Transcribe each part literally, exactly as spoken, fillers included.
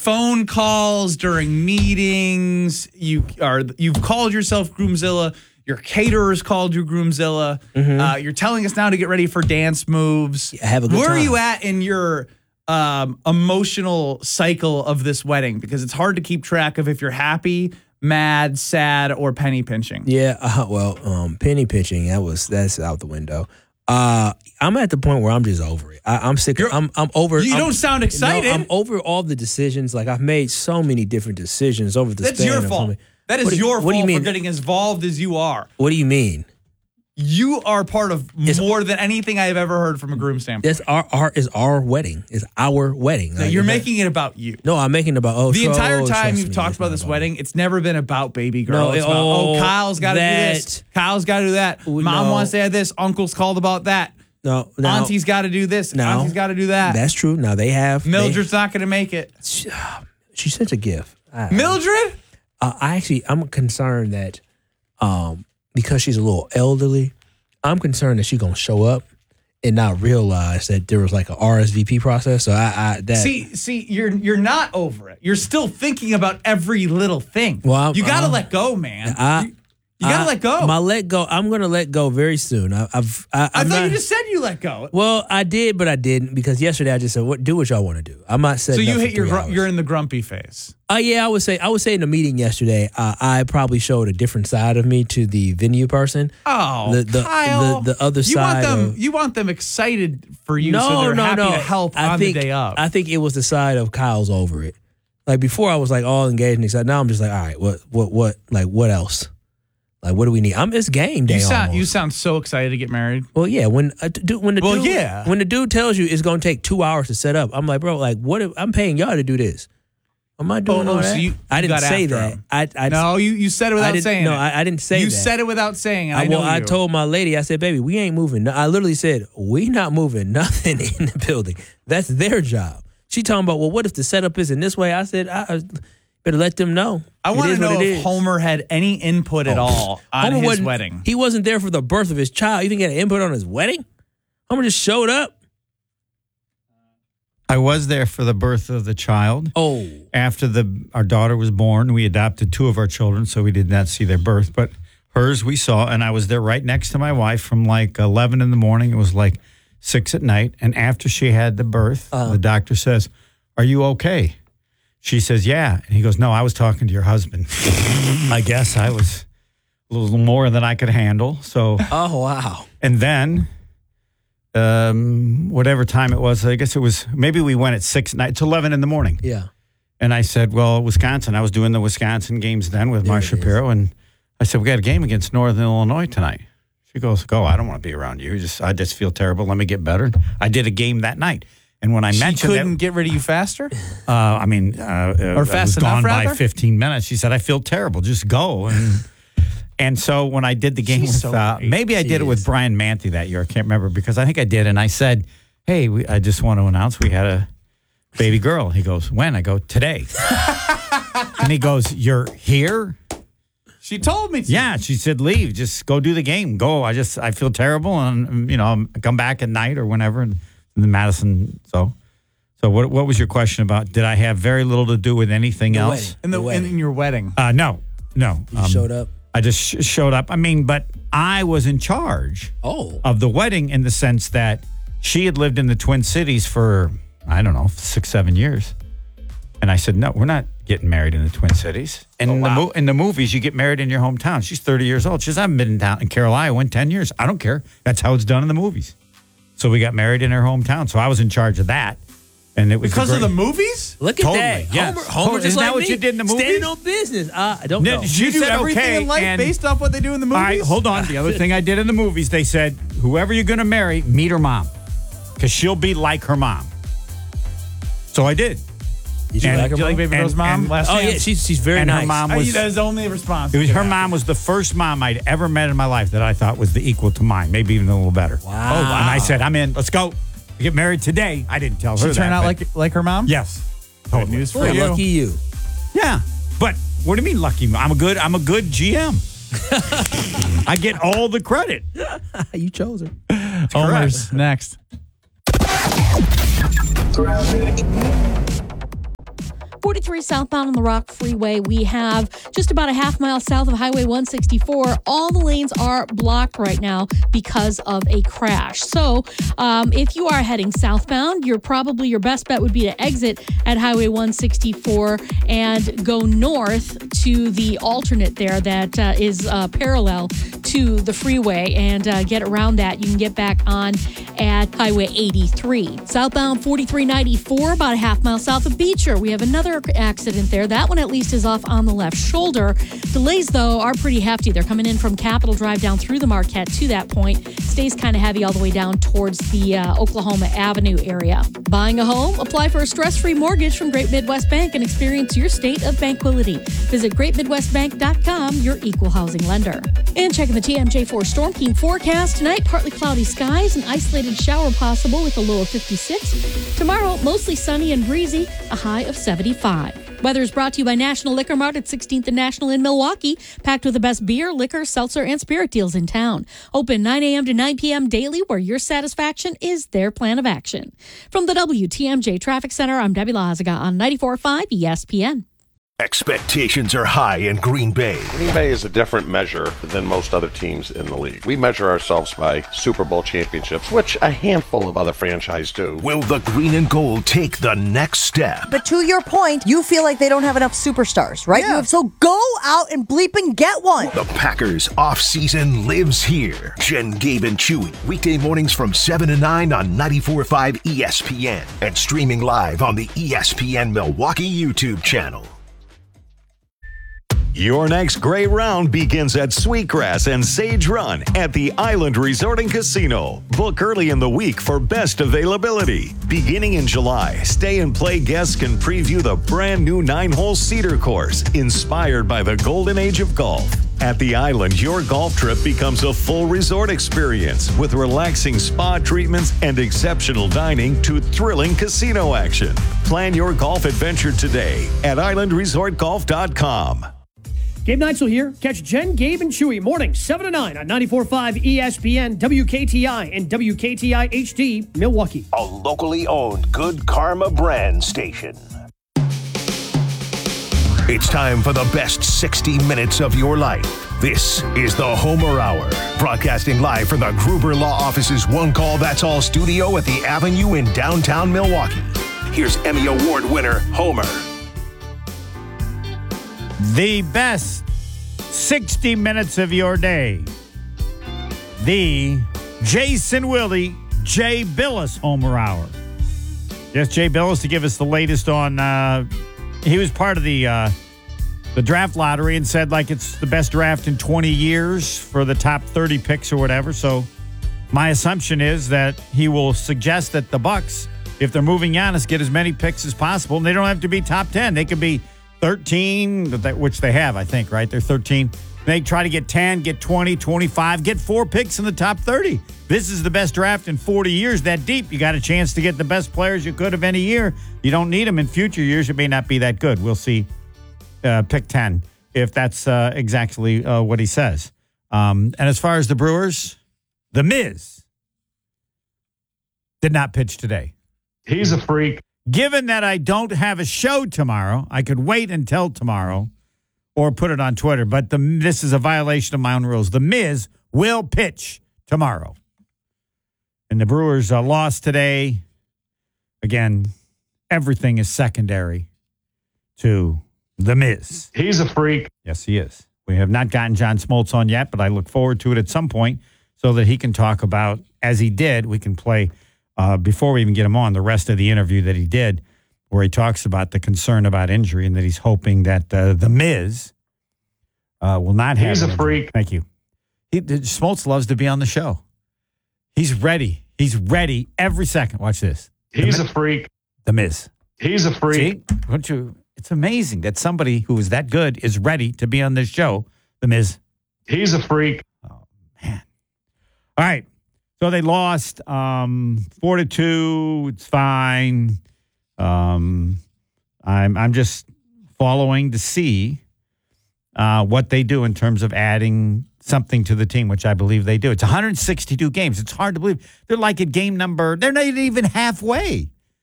phone calls, during meetings. You are you've called yourself Groomzilla. Your caterer's called you Groomzilla. Mm-hmm. Uh, you're telling us now to get ready for dance moves. Yeah, have a good Where time. are you at in your um, emotional cycle of this wedding? Because it's hard to keep track of if you're happy, mad, sad, or penny pinching. Yeah, uh, well, um, penny pinching, that was that's out the window. Uh, I'm at the point where I'm just over it. I, I'm sick. Of, I'm I'm over. You I'm, don't sound excited. No, I'm over all the decisions. Like I've made so many different decisions over the That's span your of fault. how That is What do you- your what fault do you mean? for getting as involved as you are. What do you mean? You are part of It's- more than anything I've ever heard from a groom standpoint. It's our, our is our wedding. It's our wedding. No, Like, you're it's not- making it about you. No, I'm making it about oh. The tro- entire oh, time trust you've me, talked it's about not this wedding, it's never been about baby girl. No, it's it- about, oh, oh, Kyle's got to do this. that- Kyle's got to do that. Oh, Mom no. wants to have this. Uncle's called about that. No, no. Auntie's got to do this. No. Auntie's got to do that. That's true. Now they have. they- Mildred's not going to make it. she, she sent a gift. I, Mildred? Uh, I actually, I'm concerned that um, because she's a little elderly, I'm concerned that she's gonna show up and not realize that there was like a R S V P process. So I, I that See, see, you're you're not over it. You're still thinking about every little thing. Well, I'm- you got to uh, let go, man. I, you you got to I- let go. My let go. I'm gonna let go very soon. I, I've. I, I I'm thought not, you just said you let go. Well, I did, but I didn't because yesterday I just said, "What do what y'all want to do?" I'm not saying. So you hit your gr- you're in the grumpy phase. Uh, yeah, I would say I would say in the meeting yesterday, uh, I probably showed a different side of me to the venue person. Oh, The- the- Kyle, the- the other you want side them. of- you want them excited for you, no, so they're no, happy no. to help I on think, the day of. I think it was the side of Kyle's over it. Like before, I was like all engaged and excited. Now I'm just like, all right, what, what, what, like what else? Like what do we need? I'm it's game day. you sound almost. you sound so excited to get married. Well, yeah. When uh, dude, when the Well, dude, yeah. when the dude tells you it's gonna take two hours to set up, I'm like, bro, like what? If, I'm paying y'all to do this. Am I doing Oh, all oh, so that? you- I you didn't got say after that. him. I, I No, you, you said it I without didn't, saying no, it. I, I didn't say you that. said it without saying it. I, I, know well, I you. told my lady, I said, baby, we ain't moving. no- I literally said, we not moving nothing in the building. That's their job. She talking about, well, what if the setup isn't this way? I said, I, I better let them know. I It want to is what know it if is. Homer had any input at Oh, all on Homer his wasn't- wedding. He wasn't there for the birth of his child. You think he had an input on his wedding? Homer just showed up. I was there for the birth of the child. Oh. After the our daughter was born, we adopted two of our children, so we did not see their birth. But hers we saw, and I was there right next to my wife from like eleven in the morning. It was like six at night. And after she had the birth, Uh-huh. the doctor says, "Are you okay?" She says, "Yeah." And he goes, "No, I was talking to your husband." I guess I was a little more than I could handle. So, Oh, wow. and then um, whatever time it was, I guess it was, maybe we went at six at night. It's eleven in the morning. Yeah. And I said, well, Wisconsin. I was doing the Wisconsin games then with There Mark it is. Shapiro. And I said, we got a game against Northern Illinois tonight. She goes, go, I don't want to be around you. Just, I just feel terrible. Let me get better. I did a game that night. And when I She mentioned couldn't that, get rid of you faster? uh, I mean, uh, Or I fast was enough, gone by rather? fifteen minutes. She said, I feel terrible. Just go. And and so when I did the game She's with, so uh, great. maybe I She did it with is. Brian Manthe that year. I can't remember because I think I did. And I said, hey, we, I just want to announce we had a baby girl. He goes, when? I go, today. And he goes, you're here? She told me to. Yeah. She said, leave. Just go do the game. Go. I just, I feel terrible. And, you know, come back at night or whenever. And, and then Madison, so. So what what was your question about? Did I have very little to do with anything The else? wedding. In, the, The in, wedding. in your wedding. Uh, no, no. You Um, showed up. I just sh- showed up. I mean, but I was in charge Oh. of the wedding in the sense that she had lived in the Twin Cities for, I don't know, six, seven years. And I said, no, we're not getting married in the Twin Cities. And in, the mo- in the movies, you get married in your hometown. She's thirty years old. She says, I haven't been in, town, in Carroll, Iowa in ten years. I don't care. That's how it's done in the movies. So we got married in her hometown. So I was in charge of that. And it was Because a of the great- movies? Look at Totally, that. yes. Homer, Homer Totally. just Isn't like that what me. you did in the movie? Standing on business. Uh, I don't No, know. she You do said, everything okay, in life and- based off what they do in the movies? All right, hold on. The other thing I did in the movies, they said, whoever you're going to marry, meet her mom. Because she'll be like her mom. So I did. Did you And- like her Did you like mom? Baby And- Girl's mom? and- Last Oh, yeah. chance? She's, she's very And her nice. mom I was- mean, that is the only response. It was you her have. mom was the first mom I'd ever met in my life that I thought was the equal to mine, maybe even a little better. Wow. Oh, wow. And I said, I'm in. Let's go. We get married today. I didn't tell her She that. turned out but- like like her mom? Yes. Good Totally. news for Boy, you. lucky you. Yeah. But what do you mean lucky? I'm a good I'm a good G M. I get all the credit. You chose her. Homer's next. forty-three southbound on the Rock Freeway. We have just about a half mile south of Highway one sixty-four. All the lanes are blocked right now because of a crash. So um, if you are heading southbound, you're probably your best bet would be to exit at Highway one sixty-four and go north to the alternate there that uh, is uh, parallel to the freeway and uh, get around that. You can get back on at Highway eighty-three. Southbound forty-three ninety-four, about a half mile south of Beecher. We have another accident there. That one at least is off on the left shoulder. Delays, though, are pretty hefty. They're coming in from Capitol Drive down through the Marquette to that point. Stays kind of heavy all the way down towards the uh, Oklahoma Avenue area. Buying a home? Apply for a stress-free mortgage from Great Midwest Bank and experience your state of banquility. Visit great midwest bank dot com, your equal housing lender. And checking the T M J four Storm Team forecast tonight, partly cloudy skies, an isolated shower possible with a low of fifty-six. Tomorrow, mostly sunny and breezy, a high of seventy-five. Weather is brought to you by National Liquor Mart at sixteenth and National in Milwaukee, packed with the best beer, liquor, seltzer, and spirit deals in town. Open nine a.m. to nine p.m. daily, where your satisfaction is their plan of action. From the W T M J Traffic Center, I'm Debbie Lazaga on ninety-four point five E S P N. Expectations are high in Green Bay. Green Bay is a different measure than most other teams in the league. We measure ourselves by Super Bowl championships, which a handful of other franchises do. Will the green and gold take the next step? But to your point, you feel like they don't have enough superstars, right? Yeah. You, so go out and bleep and get one. The Packers off-season lives here. Jen, Gabe, and Chewy. Weekday mornings from seven to nine on ninety-four point five E S P N and streaming live on the E S P N Milwaukee YouTube channel. Your next great round begins at Sweetgrass and Sage Run at the Island Resort and Casino. Book early in the week for best availability. Beginning in July, Stay and Play guests can preview the brand new nine-hole Cedar course, inspired by the golden age of golf. At the Island, your golf trip becomes a full resort experience with relaxing spa treatments and exceptional dining to thrilling casino action. Plan your golf adventure today at island resort golf dot com. Gabe Neitzel here. Catch Jen, Gabe, and Chewy mornings seven to nine on ninety-four point five E S P N, W K T I, and W K T I H D, Milwaukee. A locally owned Good Karma brand station. It's time for the best sixty minutes of your life. This is the Homer Hour, broadcasting live from the Gruber Law Office's One Call That's All studio at the Avenue in downtown Milwaukee. Here's Emmy Award winner, Homer. The best sixty minutes of your day. The Jason Willie Jay Billis Homer Hour. Yes, Jay Billis to give us the latest on, uh, he was part of the uh, the draft lottery and said like it's the best draft in twenty years for the top thirty picks or whatever. So my assumption is that he will suggest that the Bucks, if they're moving Giannis, get as many picks as possible. And they don't have to be top ten. They could be thirteen, which they have, I think, right? They're thirteen. They try to get ten, get twenty, twenty-five, get four picks in the top thirty. This is the best draft in forty years that deep. You got a chance to get the best players you could of any year. You don't need them in future years. It may not be that good. We'll see. Uh, pick ten, if that's uh, exactly uh, what he says. Um, and as far as the Brewers, The Miz did not pitch today. He's a freak. Given that I don't have a show tomorrow, I could wait until tomorrow or put it on Twitter, but the, this is a violation of my own rules. The Miz will pitch tomorrow. And the Brewers uh, lost today. Again, everything is secondary to The Miz. He's a freak. Yes, he is. We have not gotten John Smoltz on yet, but I look forward to it at some point so that he can talk about, as he did, we can play Uh, before we even get him on, the rest of the interview that he did, where he talks about the concern about injury and that he's hoping that uh, the Miz uh, will not have. He's a injury. freak. Thank you. He, Smoltz loves to be on the show. He's ready. He's ready every second. Watch this. He's the, a freak. The Miz. He's a freak. See? Don't you? It's amazing that somebody who is that good is ready to be on this show. The Miz. He's a freak. Oh man. All right. So they lost um, four to two. It's fine. Um, I'm I'm just following to see uh, what they do in terms of adding something to the team, which I believe they do. It's one hundred sixty-two games. It's hard to believe they're like at game number. They're not even halfway.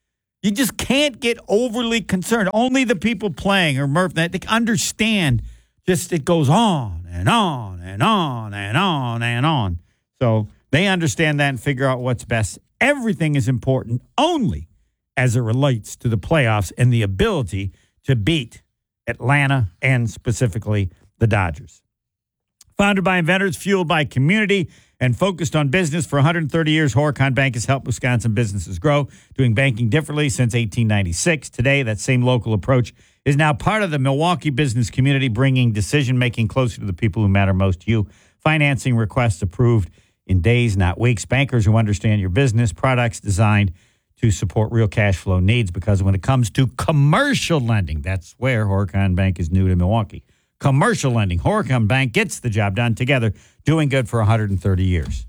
You just can't get overly concerned. Only the people playing or Murph that they understand. Just it goes on and on and on and on and on. So they understand that and figure out what's best. Everything is important only as it relates to the playoffs and the ability to beat Atlanta and specifically the Dodgers. Founded by inventors, fueled by community, and focused on business for one hundred thirty years, Horicon Bank has helped Wisconsin businesses grow, doing banking differently since eighteen ninety-six. Today, that same local approach is now part of the Milwaukee business community, bringing decision-making closer to the people who matter most to you. Financing requests approved in days, not weeks. Bankers who understand your business, products designed to support real cash flow needs, because when it comes to commercial lending, that's where Horicon Bank is new to Milwaukee. Commercial lending, Horicon Bank gets the job done together, doing good for one hundred thirty years.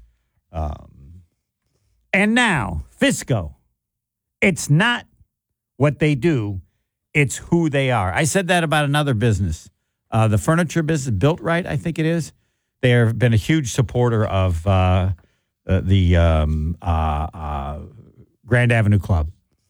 Um, and now, Fisco. It's not what they do, it's who they are. I said that about another business, uh, the furniture business, Built Right, I think it is. They have been a huge supporter of uh, uh, the um, uh, uh, Grand Avenue Club,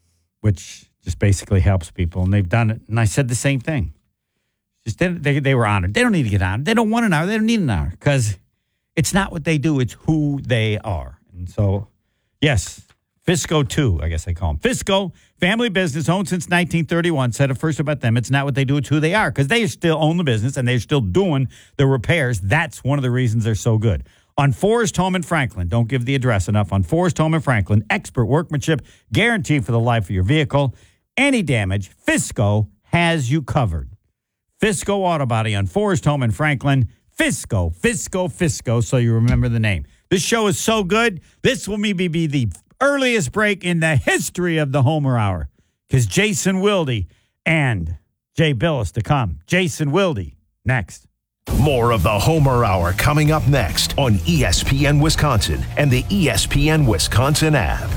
which just basically helps people, and they've done it. And I said the same thing. Just they, they, they were honored. They don't need to get honored. They don't want an honor. They don't need an honor because it's not what they do. It's who they are. And so, yes, Fisco two, I guess I call them. Fisco, family business owned since nineteen thirty-one. Said it first about them. It's not what they do. It's who they are, because they still own the business and they're still doing the repairs. That's one of the reasons they're so good. On Forest Home in Franklin, don't give the address enough. On Forest Home in Franklin, expert workmanship, guaranteed for the life of your vehicle. Any damage, Fisco has you covered. Fisco Auto Body on Forest Home in Franklin. Fisco, Fisco, Fisco, so you remember the name. This show is so good, this will maybe be the earliest break in the history of the Homer Hour, because Jason Wilde and Jay Billis to come. Jason Wilde, next. More of the Homer Hour coming up next on E S P N Wisconsin and the E S P N Wisconsin app.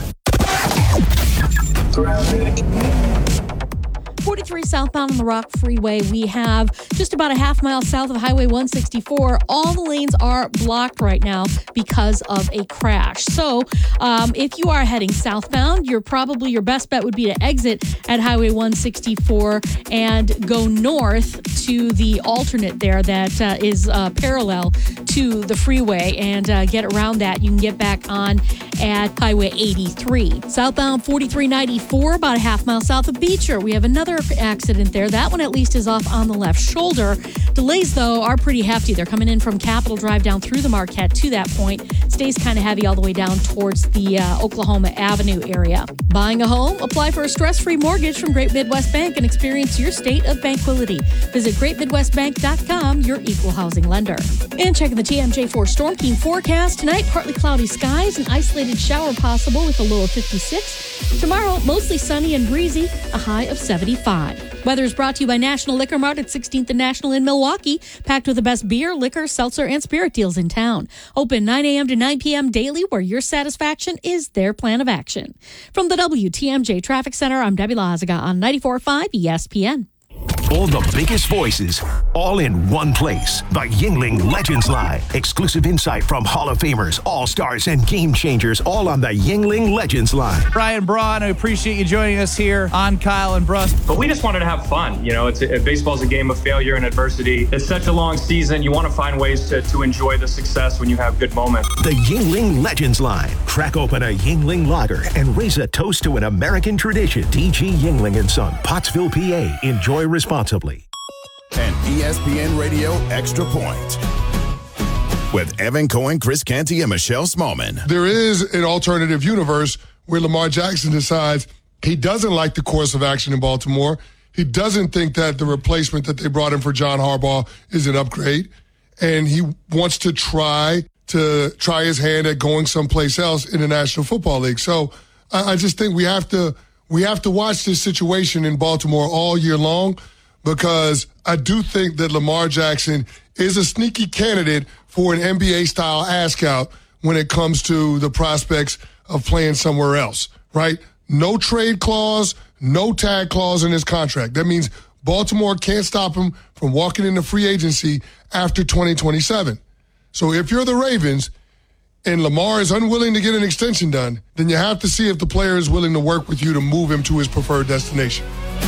forty-three southbound on the Rock Freeway. We have just about a half mile south of Highway one sixty-four. All the lanes are blocked right now because of a crash. So um, if you are heading southbound, you're probably your best bet would be to exit at Highway one sixty-four and go north to the alternate there that uh, is uh, parallel to the freeway and uh, get around that. You can get back on at Highway eighty-three. Southbound forty-three ninety-four, about a half mile south of Beecher. We have another accident there. That one at least is off on the left shoulder. Delays, though, are pretty hefty. They're coming in from Capitol Drive down through the Marquette to that point. Stays kind of heavy all the way down towards the uh, Oklahoma Avenue area. Buying a home? Apply for a stress-free mortgage from Great Midwest Bank and experience your state of banquility. Visit great midwest bank dot com, your equal housing lender. And checking the T M J four Storm Team forecast. Tonight, partly cloudy skies, an isolated shower possible with a low of fifty-six. Tomorrow, mostly sunny and breezy, a high of seventy-five. Weather is brought to you by National Liquor Mart at sixteenth and National in Milwaukee, packed with the best beer, liquor, seltzer, and spirit deals in town. Open nine a.m. to nine p.m. daily, where your satisfaction is their plan of action. From the W T M J Traffic Center, I'm Debbie Lazaga on ninety-four point five E S P N. All the biggest voices, all in one place. The Yuengling Legends Line. Exclusive insight from Hall of Famers, All-Stars, and Game Changers, all on the Yuengling Legends Line. Brian Braun, I appreciate you joining us here on Kyle and Bruss. But we just wanted to have fun. You know, it's a, baseball's a game of failure and adversity. It's such a long season. You want to find ways to, to enjoy the success when you have good moments. The Yuengling Legends Line. Crack open a Yuengling lager and raise a toast to an American tradition. D G Yuengling and Son, Pottsville, P A. Enjoy responsibly. An E S P N Radio Extra Point with Evan Cohen, Chris Canty, and Michelle Smallman. There is an alternative universe where Lamar Jackson decides he doesn't like the course of action in Baltimore. He doesn't think that the replacement that they brought in for John Harbaugh is an upgrade, and he wants to try to try his hand at going someplace else in the National Football League. So I, I just think we have to we have to watch this situation in Baltimore all year long, because I do think that Lamar Jackson is a sneaky candidate for an N B A-style ask-out when it comes to the prospects of playing somewhere else, right? No trade clause, no tag clause in his contract. That means Baltimore can't stop him from walking into free agency after twenty twenty-seven. So if you're the Ravens and Lamar is unwilling to get an extension done, then you have to see if the player is willing to work with you to move him to his preferred destination.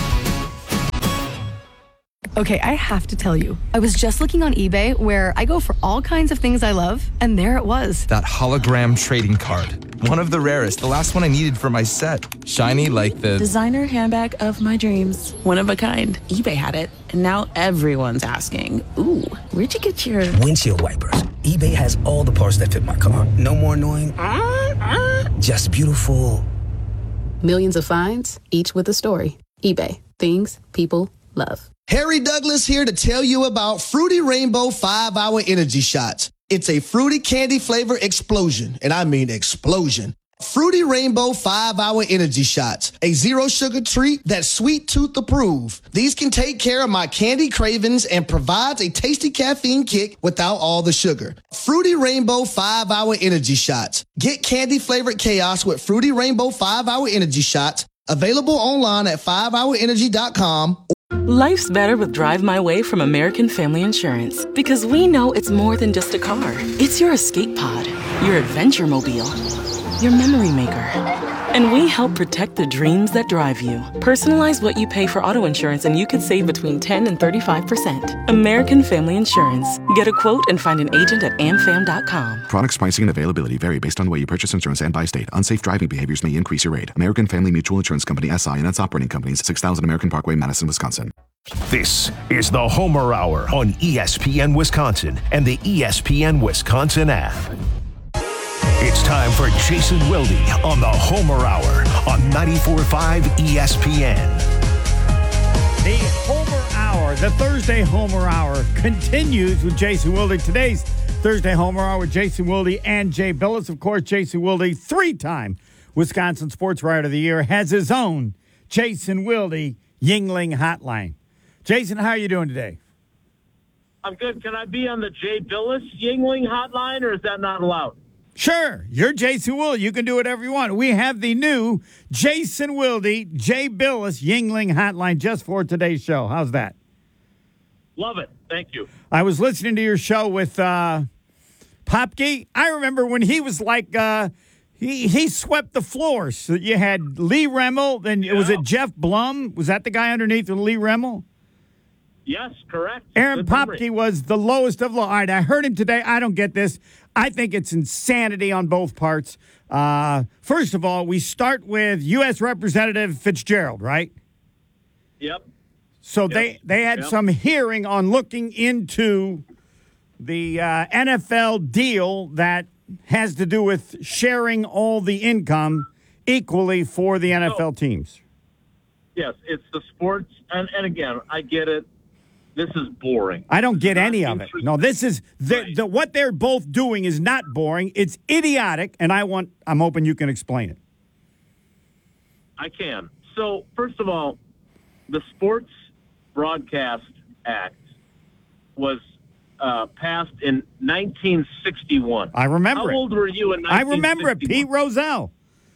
Okay, I have to tell you, I was just looking on eBay where I go for all kinds of things I love, and there it was. That hologram trading card. One of the rarest. The last one I needed for my set. Shiny like the... designer handbag of my dreams. One of a kind. eBay had it, and now everyone's asking, ooh, where'd you get your... windshield wipers. eBay has all the parts that fit my car. No more annoying... just beautiful. Millions of finds, each with a story. eBay. Things people love. Harry Douglas here to tell you about Fruity Rainbow five hour Energy Shots. It's a fruity candy flavor explosion, and I mean explosion. Fruity Rainbow five hour Energy Shots, a zero sugar treat that's sweet tooth approved. These can take care of my candy cravings and provides a tasty caffeine kick without all the sugar. Fruity Rainbow five hour Energy Shots. Get candy flavored chaos with Fruity Rainbow five hour Energy Shots. Available online at five hour energy dot com. Life's better with Drive My Way from American Family Insurance, because we know it's more than just a car. It's your escape pod, your adventure mobile, your memory maker. And we help protect the dreams that drive you. Personalize what you pay for auto insurance and you could save between ten and thirty-five percent. American Family Insurance. Get a quote and find an agent at am fam dot com. Products, pricing, and availability vary based on the way you purchase insurance and by state. Unsafe driving behaviors may increase your rate. American Family Mutual Insurance Company, S I and its operating companies, six thousand American Parkway, Madison, Wisconsin. This is the Homer Hour on E S P N Wisconsin and the E S P N Wisconsin app. It's time for Jason Wilde on the Homer Hour on ninety-four point five E S P N. The Homer Hour, the Thursday Homer Hour, continues with Jason Wilde. Today's Thursday Homer Hour with Jason Wilde and Jay Billis. Of course, Jason Wilde, three-time Wisconsin Sports Writer of the Year, has his own Jason Wilde Yuengling Hotline. Jason, how are you doing today? I'm good. Can I be on the Jay Billis Yuengling Hotline, or is that not allowed? Sure. You're Jason Wilde. You can do whatever you want. We have the new Jason Wilde, Jay Billis Yuengling Hotline just for today's show. How's that? Love it. Thank you. I was listening to your show with uh, Popke. I remember when he was like, uh, he he swept the floors. So you had Lee Remmel, then yeah. Was it Jeff Blum? Was that the guy underneath with Lee Remmel? Yes, correct. Aaron Popke was the lowest of low. All right, I heard him today. I don't get this. I think it's insanity on both parts. Uh, first of all, we start with U S Representative Fitzgerald, right? Yep. So yep. they, they had yep. some hearing on looking into the uh, N F L deal that has to do with sharing all the income equally for the N F L so, teams. Yes, it's the sports. And, and again, I get it. This is boring. I don't get any of it. No, this is the, the what they're both doing is not boring. It's idiotic, and I want. I'm hoping you can explain it. I can. So, first of all, the Sports Broadcast Act was uh, passed in nineteen sixty-one. I remember. How it. old were you in I nineteen sixty-one? remember it. Pete Rozelle.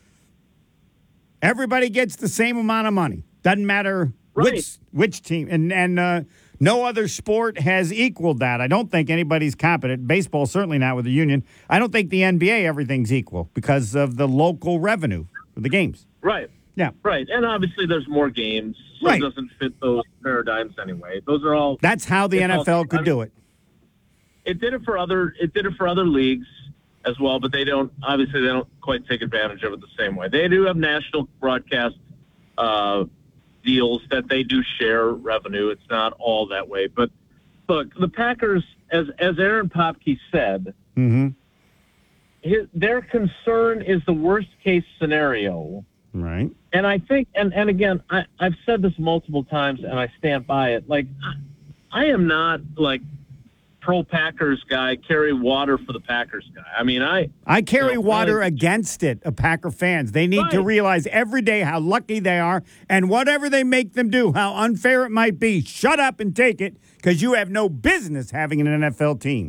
Everybody gets the same amount of money. Doesn't matter right. which which team, and and. Uh, No other sport has equaled that. I don't think anybody's competent. Baseball, certainly not with the union. I don't think the N B A, everything's equal because of the local revenue for the games. Right. Yeah. Right. And obviously there's more games. So right. It doesn't fit those paradigms anyway. Those are all. That's how the N F L all, could I mean, do it. It did it for other, it did it for other leagues as well, but they don't, obviously they don't quite take advantage of it the same way. They do have national broadcast, uh, deals that they do share revenue. It's not all that way. But look, the Packers, as as Aaron Popke said, mm-hmm. his, their concern is the worst case scenario. Right. And I think, and, and again, I, I've said this multiple times and I stand by it. Like, I am not like pro Packers guy, carry water for the Packers guy. I mean, I I carry you know, water I, against it of Packer fans. They need right. to realize every day how lucky they are, and whatever they make them do, how unfair it might be, shut up and take it, because you have no business having an N F L team.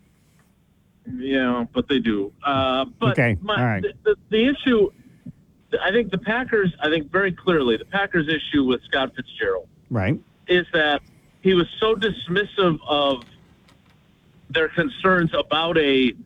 Yeah, but they do. Uh, but okay, my, all right. The, the, the issue, I think the Packers, I think very clearly, the Packers' issue with Scott Fitzgerald right. is that he was so dismissive of their concerns about a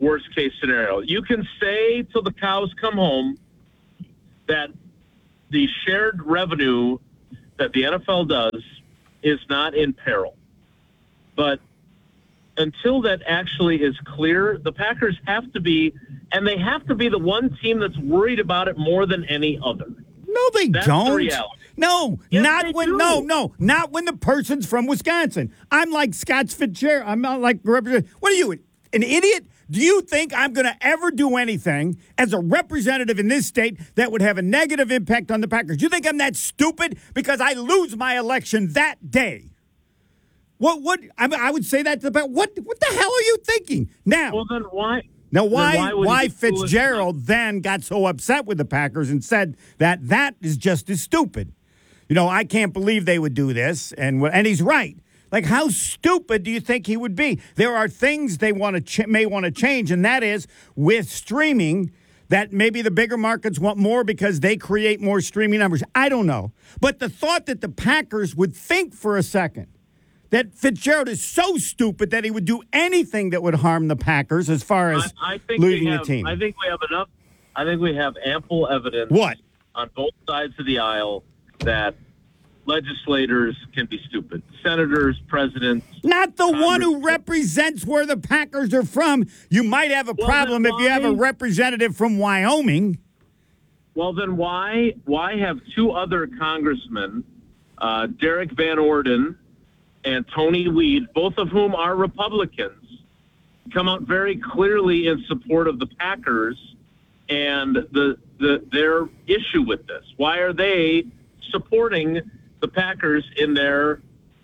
worst case scenario. You can say till the cows come home that the shared revenue that the N F L does is not in peril. But until that actually is clear, the Packers have to be, and they have to be the one team that's worried about it more than any other. No, they That's don't. the reality. No, Yes, not they when. do. No, no, not when the person's from Wisconsin. I'm like Scott Fitzgerald. I'm not like represent. What are you, an idiot? Do you think I'm going to ever do anything as a representative in this state that would have a negative impact on the Packers? Do you think I'm that stupid because I lose my election that day? What? What? I, mean, I would say that to the Packers. What? What the hell are you thinking now? Well, then why? Now, then why? why Why, would he be foolish Fitzgerald then got so upset with the Packers and said that that is just as stupid? You know, I can't believe they would do this, and and he's right. Like, how stupid do you think he would be? There are things they want to ch- may want to change, and that is with streaming. That maybe the bigger markets want more because they create more streaming numbers. I don't know, but the thought that the Packers would think for a second that Fitzgerald is so stupid that he would do anything that would harm the Packers as far as I, I think losing we have, the team. I think we have enough. I think we have ample evidence. What? On both sides of the aisle that legislators can be stupid. Senators, presidents. Not the one who represents where the Packers are from. You might have a Well, problem then if you have a why- representative from Wyoming. Well, then why why have two other congressmen, uh, Derek Van Orden and Tony Weed, both of whom are Republicans, come out very clearly in support of the Packers and the, the their issue with this? Why are they supporting the Packers in their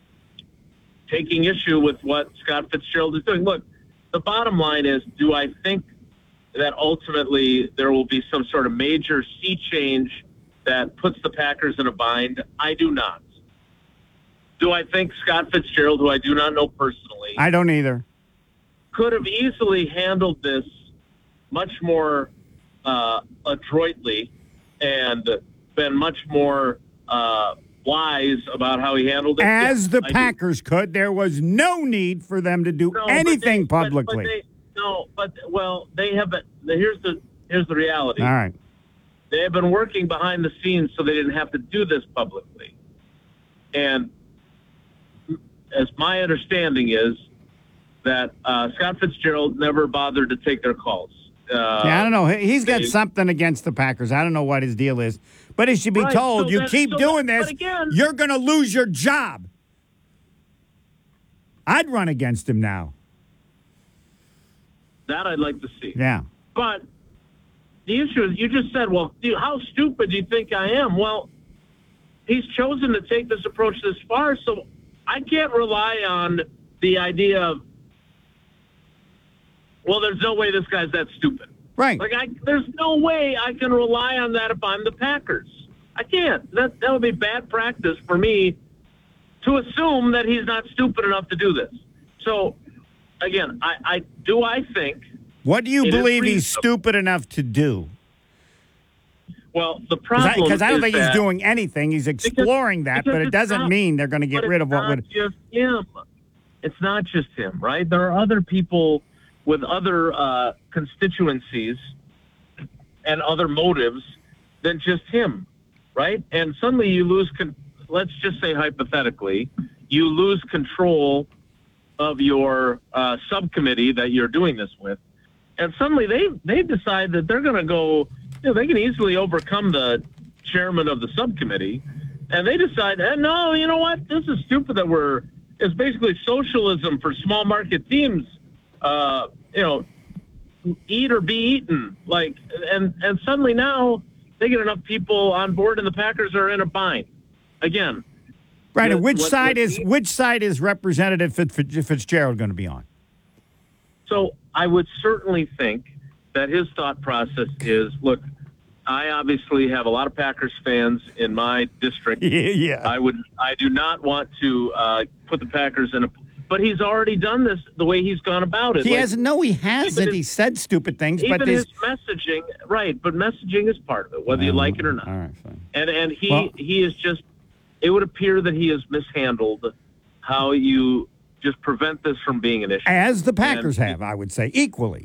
taking issue with what Scott Fitzgerald is doing? Look, the bottom line is, do I think that ultimately there will be some sort of major sea change that puts the Packers in a bind? I do not. Do I think Scott Fitzgerald, who I do not know personally, I don't either, could have easily handled this much more uh, adroitly and been much more uh, wise about how he handled it? as Yes, the I do. Packers could. There was no need for them to do No, but anything they- but- publicly. But, they, no, but well, they have. Been, here's the here's the reality. All right. They have been working behind the scenes so they didn't have to do this publicly. And as my understanding is that uh, Scott Fitzgerald never bothered to take their calls. Uh, Yeah, I don't know. He- He's got they- something against the Packers. I don't know what his deal is. But he should be Right, told, so you that- keep so doing that- this, but again- you're going to lose your job. I'd run against him now. That I'd like to see. Yeah. But the issue is, you just said, well, do- how stupid do you think I am? Well, he's chosen to take this approach this far, so I can't rely on the idea of, well, there's no way this guy's that stupid. Right. Like, I, there's no way I can rely on that if I'm the Packers. I can't. That that would be bad practice for me to assume that he's not stupid enough to do this. So, again, I, I do I think. What do you it is believe he's reasonable. stupid enough to do? Well, the problem Because I, I don't is think that- he's doing anything. He's exploring that, because but it it's doesn't not- mean they're going to get but rid it's of what not would. just him. It's not just him, right? There are other people with other uh, constituencies and other motives than just him, right? And suddenly you lose. Con- let's just say hypothetically, you lose control of your uh, subcommittee that you're doing this with, and suddenly they they decide that they're going to go. You know, they can easily overcome the chairman of the subcommittee, and they decide, eh, no, you know what? This is stupid that we're. It's basically socialism for small market teams. Uh, you know, eat or be eaten. Like, and and suddenly now they get enough people on board, and the Packers are in a bind again. Right. And What- which what- side what is he- which side is Representative Fitz- Fitz- Fitzgerald going to be on? So I would certainly think that his thought process is, look, I obviously have a lot of Packers fans in my district. Yeah. I would. I do not want to uh, put the Packers in a. But he's already done this the way he's gone about it. He Like, hasn't. No, he hasn't. his- He said stupid things, even but there's. his messaging, right? But messaging is part of it, whether you like it or not. All right, fine. And and he Well- he is just. It would appear that he has mishandled how you just prevent this from being an issue. As the Packers And- have, I would say, equally.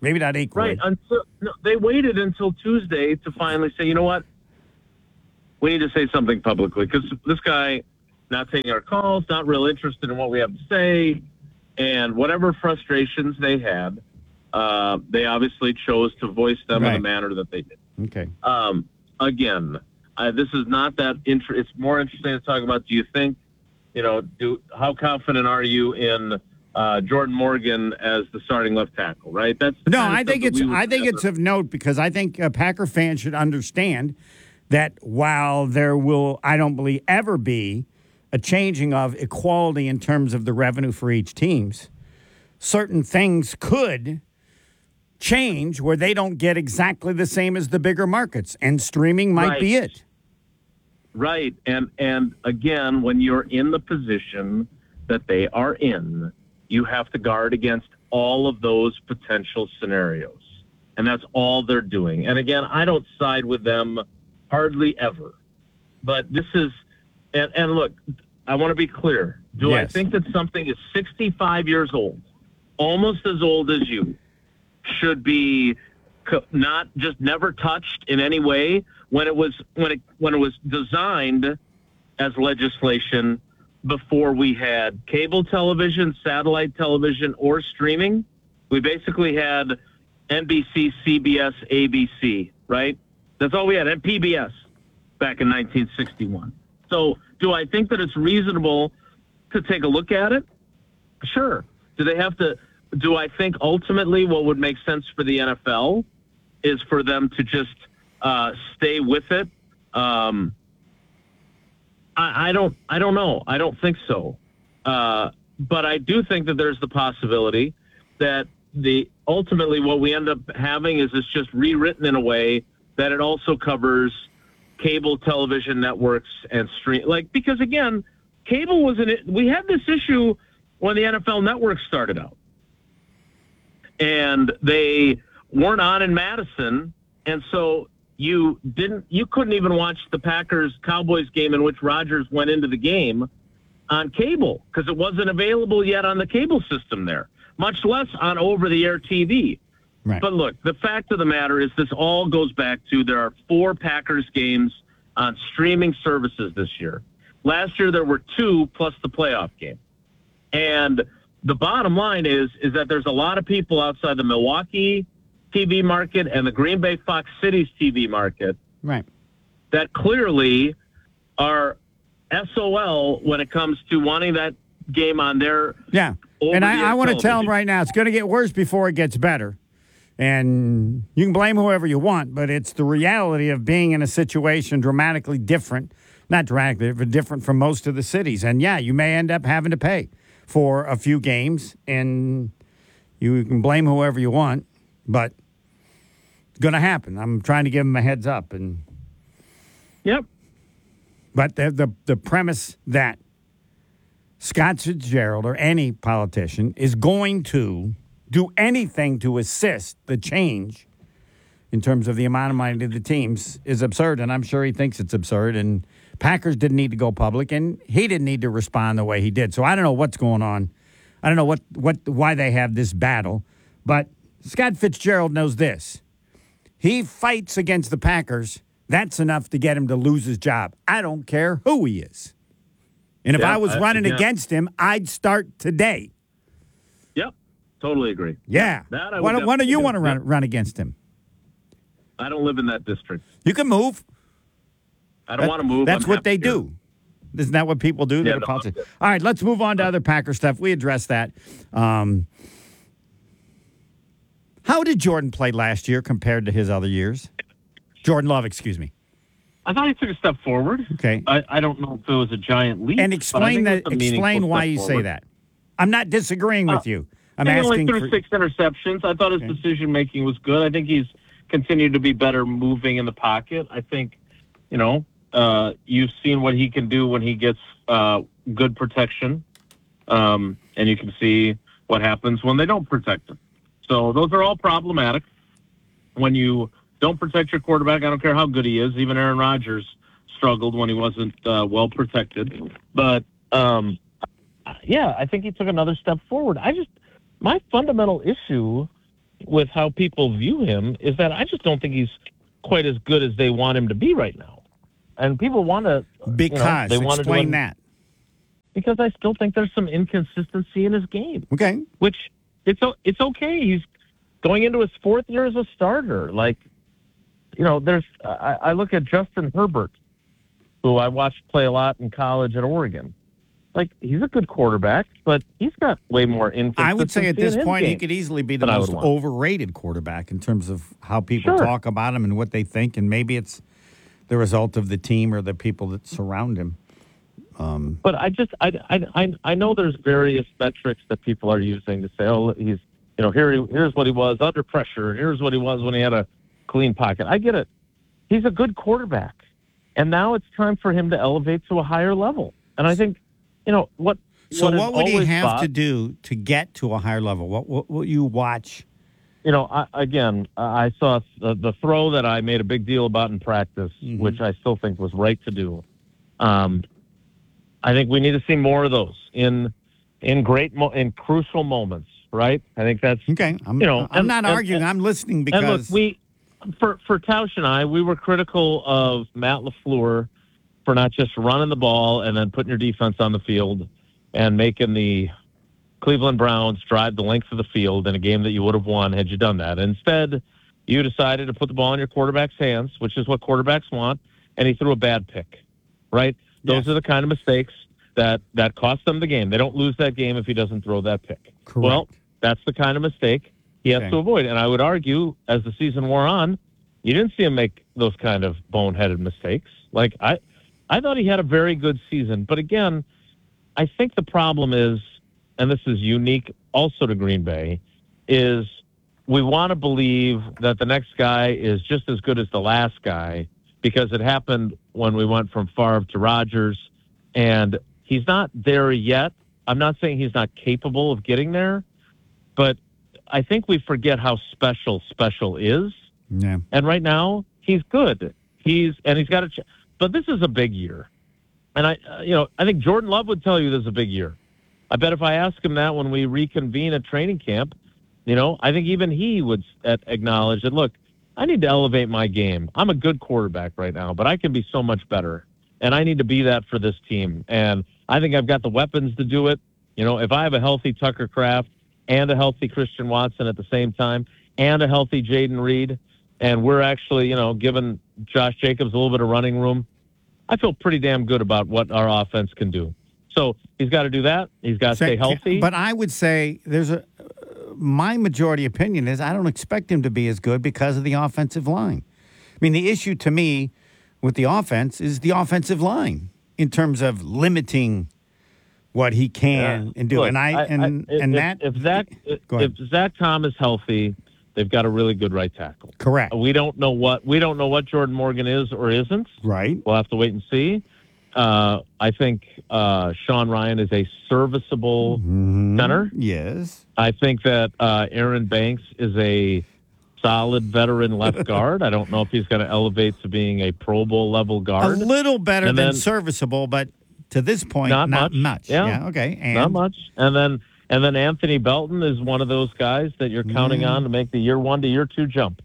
Maybe not Aykroyd. Right. Until no, they waited until Tuesday to finally say, you know what? We need to say something publicly because this guy not taking our calls, not real interested in what we have to say, and whatever frustrations they had, uh, they obviously chose to voice them Right. in the manner that they did. Okay. Um, again, uh, this is not that inter- it's more interesting to talk about. Do you think, you know, do how confident are you in uh, Jordan Morgan as the starting left tackle? Right. That's the No, kind of I stuff think that it's we would I think never- it's of note because I think uh, Packer fans should understand that while there will, I don't believe, ever be a changing of equality in terms of the revenue for each teams, certain things could change where they don't get exactly the same as the bigger markets, and streaming might Right. be it. Right. And and again, when you're in the position that they are in, you have to guard against all of those potential scenarios. And that's all they're doing. And again, I don't side with them hardly ever. But this is and, and look, I want to be clear. Do I Yes. think that something is sixty-five years old, almost as old as you, should be co- not just never touched in any way when it was when it when it was designed as legislation before we had cable television, satellite television, or streaming? We basically had N B C, C B S, A B C, right? That's all we had, and P B S back in nineteen sixty-one. So do I think that it's reasonable to take a look at it? Sure. Do they have to? Do I think ultimately what would make sense for the N F L is for them to just uh, stay with it? Um, I, I don't. I don't know. I don't think so. Uh, but I do think that there's the possibility that the ultimately what we end up having is it's just rewritten in a way that it also covers cable television networks and stream. Like because again, cable was an. We had this issue when the N F L Network started out. And they weren't on in Madison, and so you didn't, you couldn't even watch the Packers Cowboys game in which Rodgers went into the game on cable because it wasn't available yet on the cable system there, much less on over-the-air T V. Right. But look, the fact of the matter is this all goes back to there are four Packers games on streaming services this year. Last year there were two plus the playoff game, and the bottom line is is that there's a lot of people outside the Milwaukee T V market and the Green Bay Fox Cities T V market Right. that clearly are S O L when it comes to wanting that game on their Yeah. And I, I want to tell television. them right now, it's going to get worse before it gets better. And you can blame whoever you want, but it's the reality of being in a situation dramatically different, not dramatically, but different from most of the cities. And yeah, you may end up having to pay for a few games, and you can blame whoever you want, but it's going to happen. I'm trying to give them a heads up. And Yep. But the, the, the premise that Scott Fitzgerald or any politician is going to do anything to assist the change in terms of the amount of money to the teams is absurd, and I'm sure he thinks it's absurd, and Packers didn't need to go public, and he didn't need to respond the way he did. So I don't know what's going on. I don't know what, what why they have this battle, but Scott Fitzgerald knows this. He fights against the Packers. That's enough to get him to lose his job. I don't care who he is. And if Yeah, I was I- running yeah. against him, I'd start today. Yep. Totally agree. Yeah. That I would Why, don't- why don't you definitely want to do. run, run against him? I don't live in that district. You can move. I don't That- want to move. That's I'm what happy they here. do. Isn't that what people do? Yeah, They're no, politicians. All right, let's move on to other Packer stuff. We addressed that. Um, how did Jordan play last year compared to his other years? Jordan Love, excuse me. I thought he took a step forward. Okay. I, I don't know if it was a giant leap. And but I explain think that. it's a meaningful Explain why step you say forward. that. I'm not disagreeing with Uh, you. I'm I think asking he only for. threw six interceptions. I thought his Okay. decision making was good. I think he's continued to be better moving in the pocket. I think, you know, uh, you've seen what he can do when he gets uh, good protection, um, and you can see what happens when they don't protect him. So those are all problematic. When you don't protect your quarterback, I don't care how good he is. Even Aaron Rodgers struggled when he wasn't uh, well protected. But um, yeah, I think he took another step forward. I just my fundamental issue with how people view him is that I just don't think he's quite as good as they want him to be right now. And people want to because you know, they want explain to that. Because I still think there's some inconsistency in his game. Okay, which it's it's okay. He's going into his fourth year as a starter. Like, you know, there's I, I look at Justin Herbert, who I watched play a lot in college at Oregon. Like, he's a good quarterback, but he's got way more inconsistency. I would say at this in his point game he could easily be the than I most would want. overrated quarterback in terms of how people Sure. talk about him and what they think, and maybe it's the result of the team or the people that surround him. Um, But I just I, I I I know there's various metrics that people are using to say, oh, he's you know here he, here's what he was under pressure, and here's what he was when he had a clean pocket. I get it. He's a good quarterback, and now it's time for him to elevate to a higher level. And I think, you know what. so what, what I've would he always have thought- to do to get to a higher level? What what will you watch? You know, I, again, I saw the, the throw that I made a big deal about in practice, Mm-hmm. which I still think was right to do. Um, I think we need to see more of those in in great mo- in crucial moments, right? I think that's okay. I'm, you know, I'm and- not and- arguing. and- I'm listening And look, because we for for Tausch and I, we were critical of Matt LaFleur for not just running the ball and then putting your defense on the field and making the Cleveland Browns drive the length of the field in a game that you would have won had you done that. Instead, you decided to put the ball in your quarterback's hands, which is what quarterbacks want, and he threw a bad pick, right? Those are the kind of mistakes that, that cost them the game. They don't lose that game if he doesn't throw that pick. Correct. Well, that's the kind of mistake he has Okay. to avoid. And I would argue, as the season wore on, you didn't see him make those kind of boneheaded mistakes. Like, I, I thought he had a very good season. But again, I think the problem is, and this is unique also to Green Bay, is we want to believe that the next guy is just as good as the last guy because it happened when we went from Favre to Rodgers, and he's not there yet. I'm not saying he's not capable of getting there, but I think we forget how special special is. yeah. And right now, he's good. He's and he's got a. Ch- but this is a big year, and I, uh, you know, I think Jordan Love would tell you this is a big year. I bet if I ask him that when we reconvene at training camp, you know, I think even he would uh, acknowledge that. Look, I need to elevate my game. I'm a good quarterback right now, but I can be so much better, and I need to be that for this team. And I think I've got the weapons to do it. You know, if I have a healthy Tucker Kraft and a healthy Christian Watson at the same time, and a healthy Jaden Reed, and we're actually, you know, giving Josh Jacobs a little bit of running room, I feel pretty damn good about what our offense can do. So he's got to do that. He's got to stay healthy. But I would say there's a. My majority opinion is I don't expect him to be as good because of the offensive line. I mean, the issue to me with the offense is the offensive line in terms of limiting what he can Yeah. and do. Look, and I, I- and I- and if, that if Zach Go ahead. if Zach Tom is healthy, they've got a really good right tackle. Correct. We don't know what we don't know what Jordan Morgan is or isn't. Right. We'll have to wait and see. Uh, I think uh, Sean Ryan is a serviceable center. Yes. I think that uh, Aaron Banks is a solid veteran left guard. I don't know if he's going to elevate to being a Pro Bowl level A guard. little better And than then- serviceable, but to this point, Not not, much. much. Yeah. Okay. And Not much. And then and then Anthony Belton is one of those guys that you're counting Mm. on to make the year one to year two jump.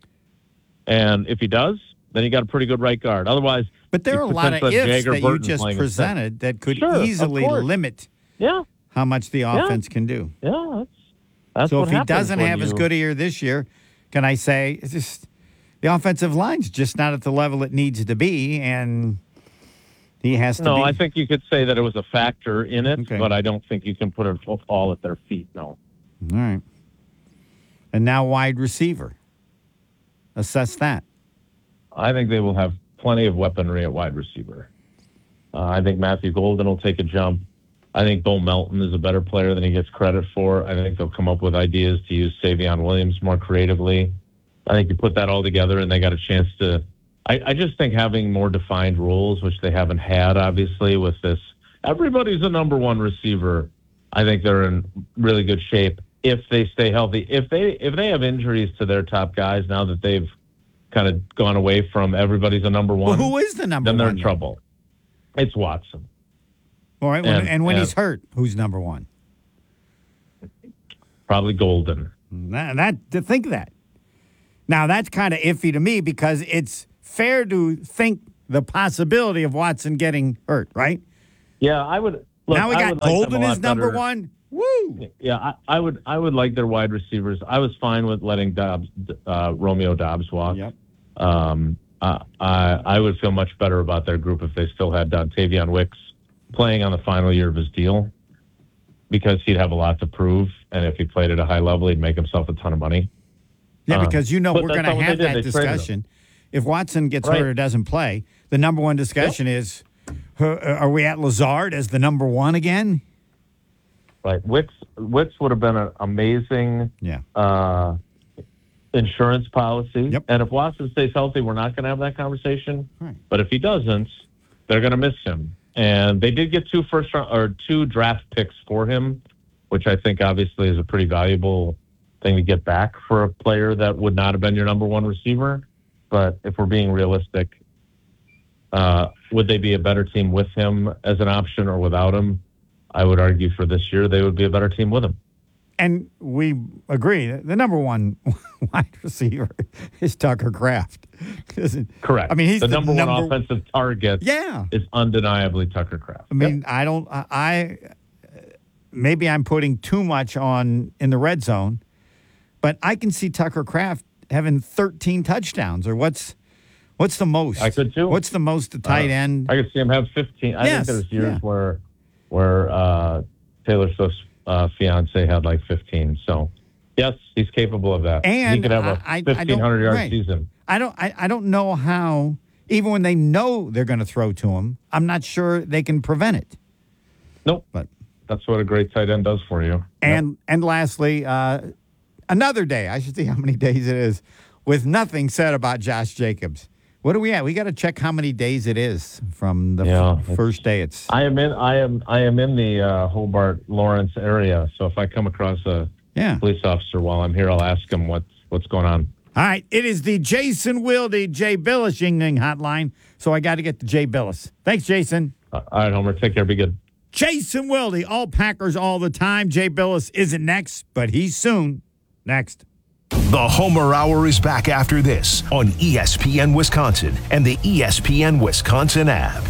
And if he does, then you got a pretty good right guard. Otherwise, But there you are a lot of potentially ifs have Jager that you Burton just playing presented that could Sure, of easily course. limit Yeah. how much the Yeah. offense can do. Yeah, that's that's so what if he happens doesn't when have as you- good a year this year, can I say it's just the offensive line's just not at the level it needs to be, and he has to No, be. I think you could say that it was a factor in it, but I don't think you can put it all at their feet. No. All right. And now wide receiver. Assess that. I think they will have plenty of weaponry at wide receiver. Uh, I think Matthew Golden will take a jump. I think Bo Melton is a better player than he gets credit for. I think they'll come up with ideas to use Savion Williams more creatively. I think you put that all together and they got a chance to. I, I just think having more defined roles, which they haven't had, obviously, with this. Everybody's a number one receiver. I think they're in really good shape if they stay healthy. If they if they have injuries to their top guys now that they've kind of gone away from everybody's a number one. Well, who is the number then they're one, in then? trouble. It's Watson. All right. when- And- and when and- he's hurt, who's number one? Probably Golden. That, that to think that. Now, that's kind of iffy to me because it's fair to think the possibility of Watson getting hurt, right? Yeah, I would. Look, now we I got would like Golden them a lot as number better. one. Woo! Yeah, I, I would. I would like their wide receivers. I was fine with letting Dobbs, uh, Romeo Dobbs walk. Yep. Um, I, I I would feel much better about their group if they still had Dontavion Wicks playing on the final year of his deal, because he'd have a lot to prove, and if he played at a high level, he'd make himself a ton of money. Yeah, Um, because you know but we're that's going to not what have they did. that They traded him. discussion. If Watson gets Right. hurt or doesn't play, the number one discussion is, uh, are we at Lazard as the number one again? Right, Wicks Wicks would have been an amazing Yeah. uh, insurance policy. Yep. And if Watson stays healthy, we're not going to have that conversation. Right. But if he doesn't, they're going to miss him. And they did get two first round or two draft picks for him, which I think obviously is a pretty valuable thing to get back for a player that would not have been your number one receiver. But if we're being realistic, uh, would they be a better team with him as an option or without him? I would argue for this year they would be a better team with him. And we agree that the number one wide receiver is Tucker Kraft. Correct. I mean, he's the, the number, number- one offensive target. Yeah. Is undeniably Tucker Kraft. I mean, I don't, I, I, maybe I'm putting too much on in the red zone, but I can see Tucker Kraft having thirteen touchdowns, or what's, what's the most? I could too. What's the most a tight Uh, end? I could see him have fifteen. I Yes, think there's years yeah. where where uh, Taylor Swift's uh, fiance had like fifteen. So yes, he's capable of that. And he could have a I- I- I fifteen don't- hundred yard right. season. I don't, I, I don't know how, even when they know they're going to throw to him, I'm not sure they can prevent it. Nope. But that's what a great tight end does for you. And and lastly, uh, another day. I should see how many days it is, with nothing said about Josh Jacobs. What are we at? We got to check how many days it is from the Yeah, f- first day. It's I am in. I am. I am in the uh, Hobart Lawrence area. So if I come across a Yeah. police officer while I'm here, I'll ask him what's what's going on. all right. It is the Jason Wilde Jay Billis Ying Ning hotline. So I got to get to Jay Billis. Thanks, Jason. Uh, all right, Homer. Take care. Be good. Jason Wilde, all Packers all the time. Jay Billis isn't next, but he's soon next. The Homer Hour is back after this on E S P N Wisconsin and the E S P N Wisconsin app.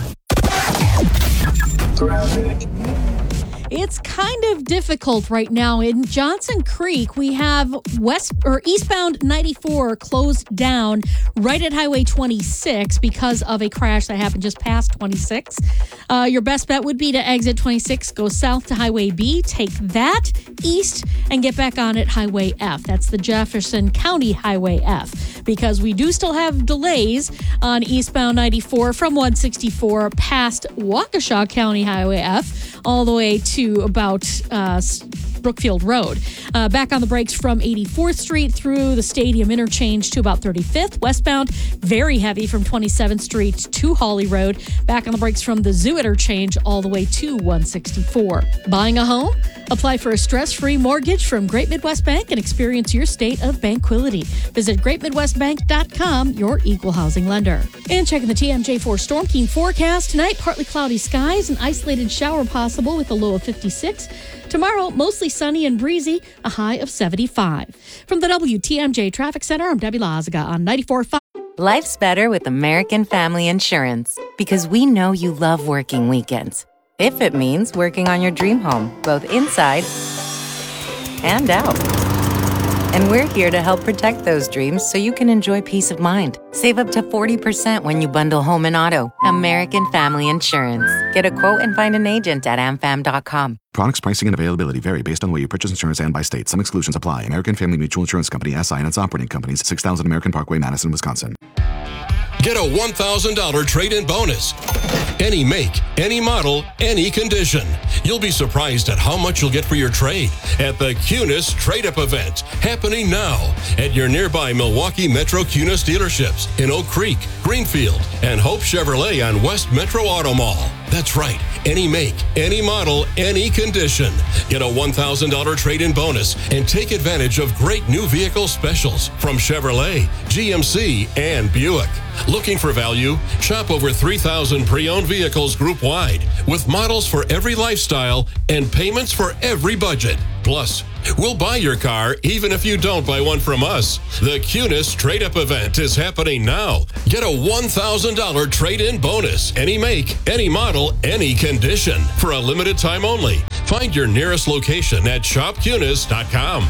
It's kind of difficult right now in Johnson Creek. We have west or eastbound ninety-four closed down right at Highway twenty-six because of a crash that happened just past twenty-six. Uh, your best bet would be to exit twenty-six, go south to Highway B, take that east, and get back on at Highway F. That's the Jefferson County Highway F, because we do still have delays on eastbound ninety-four from one sixty-four past Waukesha County Highway F all the way to about uh, Brookfield Road. Uh, back on the brakes from eighty-fourth Street through the Stadium Interchange to about thirty-fifth. Westbound, very heavy from twenty-seventh Street to Hawley Road. Back on the brakes from the Zoo Interchange all the way to one sixty-four. Buying a home? Apply for a stress-free mortgage from Great Midwest Bank and experience your state of banquility. Visit great midwest bank dot com, your equal housing lender. And checking the T M J four Storm King forecast. Tonight, partly cloudy skies, an isolated shower possible with a low of fifty-six. Tomorrow, mostly sunny and breezy, a high of seventy-five. From the W T M J Traffic Center, I'm Debbie Lazaga on ninety-four point five. Life's better with American Family Insurance because we know you love working weekends. If it means working on your dream home, both inside and out. And we're here to help protect those dreams so you can enjoy peace of mind. Save up to forty percent when you bundle home and auto. American Family Insurance. Get a quote and find an agent at a m fam dot com. Products, pricing, and availability vary based on where you purchase insurance and by state. Some exclusions apply. American Family Mutual Insurance Company, S I and its operating companies, six thousand American Parkway, Madison, Wisconsin. Get a one thousand dollars trade-in bonus. Any make, any model, any condition. You'll be surprised at how much you'll get for your trade at the Cunis Trade-Up event, happening now at your nearby Milwaukee Metro Cunis dealerships in Oak Creek, Greenfield, and Hope Chevrolet on West Metro Auto Mall. That's right. Any make, any model, any condition. Get a one thousand dollars trade-in bonus and take advantage of great new vehicle specials from Chevrolet, G M C, and Buick. Looking for value? Shop over three thousand pre-owned vehicles group-wide with models for every lifestyle and payments for every budget. Plus, we'll buy your car even if you don't buy one from us. The Cunis Trade-Up event is happening now. Get a one thousand dollars trade-in bonus. Any make, any model, any condition. For a limited time only. Find your nearest location at shop cunis dot com.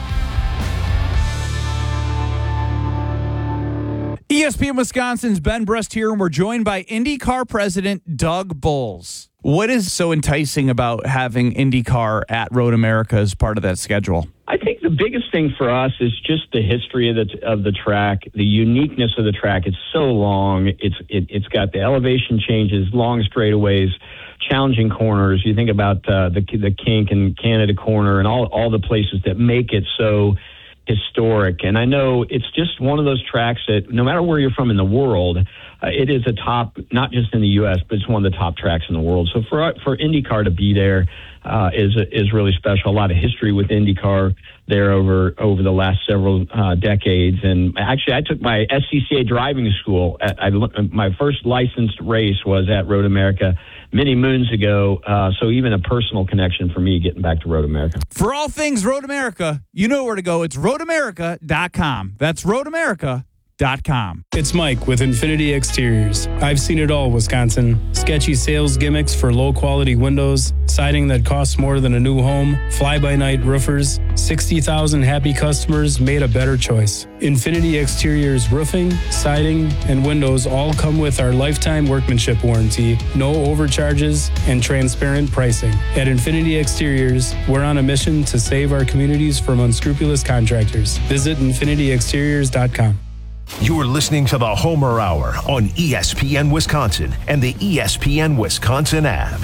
E S P N Wisconsin's Ben Brust here, and we're joined by IndyCar president Doug Boles. What is so enticing about having IndyCar at Road America as part of that schedule? I think the biggest thing for us is just the history of the of the track, the uniqueness of the track. It's so long. It's it, it's got the elevation changes, long straightaways, challenging corners. You think about uh, the the kink and Canada corner and all all the places that make it so historic. And I know it's just one of those tracks that no matter where you're from in the world, uh, it is a top, not just in the U S, but it's one of the top tracks in the world. So for for IndyCar to be there uh, is is really special. A lot of history with IndyCar there over over the last several uh, decades. And actually, I took my S C C A driving school. At, I, my first licensed race was at Road America many moons ago. Uh, so even a personal connection for me getting back to Road America. For all things Road America, you know where to go. It's road america dot com. That's road america dot com. It's Mike with Infinity Exteriors. I've seen it all, Wisconsin. Sketchy sales gimmicks for low-quality windows, siding that costs more than a new home, fly-by-night roofers. sixty thousand happy customers made a better choice. Infinity Exteriors roofing, siding, and windows all come with our lifetime workmanship warranty, no overcharges, and transparent pricing. At Infinity Exteriors, we're on a mission to save our communities from unscrupulous contractors. Visit infinity exteriors dot com. You're listening to the Homer Hour on E S P N Wisconsin and the E S P N Wisconsin app.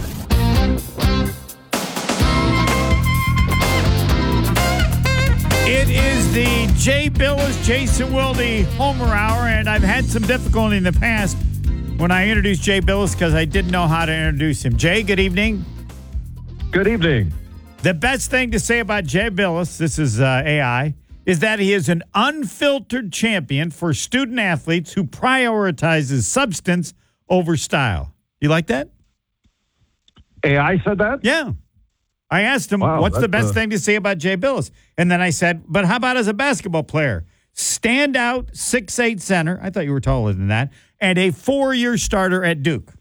It is the Jay Billis, Jason Wilde Homer Hour, and I've had some difficulty in the past when I introduced Jay Billis because I didn't know how to introduce him. Jay, good evening. Good evening. The best thing to say about Jay Billis, this is uh, A I, is that he is an unfiltered champion for student athletes who prioritizes substance over style. You like that? A I said that? Yeah. I asked him, Wow, what's the that's best a- thing to say about Jay Billis? And then I said, but how about as a basketball player? Standout six eight center. I thought you were taller than that. And a four-year starter at Duke.